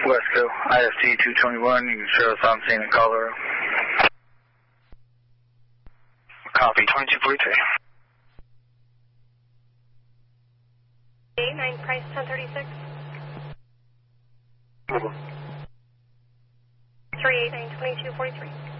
Wesco, IST 221, you can show us on scene in Colorado. Copy, 2243. 9 Price 1036. 389 2243.